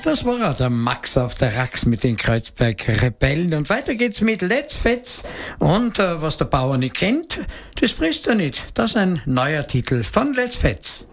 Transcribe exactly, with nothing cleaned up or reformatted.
Das war er, der Max auf der Rax mit den Kreuzberg-Rebellen. Und weiter geht's mit Let's Fetz. Und äh, was der Bauer nicht kennt, das frisst er nicht. Das ist ein neuer Titel von Let's Fetz.